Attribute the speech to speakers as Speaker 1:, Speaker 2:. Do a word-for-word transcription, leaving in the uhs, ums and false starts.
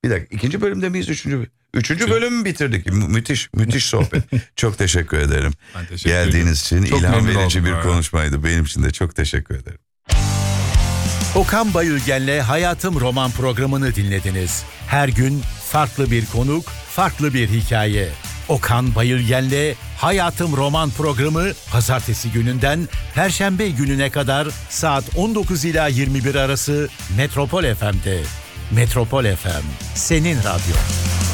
Speaker 1: Bir dakika, ikinci bölümde miyiz? Üçüncü, üçüncü bölümü bitirdik. Mü- müthiş, müthiş sohbet. Çok teşekkür ederim.
Speaker 2: Ben teşekkür
Speaker 1: Geldiğiniz için
Speaker 2: Çok
Speaker 1: ilham
Speaker 2: memnun
Speaker 1: verici
Speaker 2: oldum
Speaker 1: bir
Speaker 2: ya.
Speaker 1: konuşmaydı. Benim için de çok teşekkür ederim.
Speaker 3: Okan Bayülgen'le Hayatım Roman programını dinlediniz. Her gün farklı bir konuk, farklı bir hikaye. Okan Bayülgen'le Hayatım Roman programı pazartesi gününden perşembe gününe kadar saat on dokuz ila yirmi bir arası Metropol F M'de. Metropol F M, senin radyo.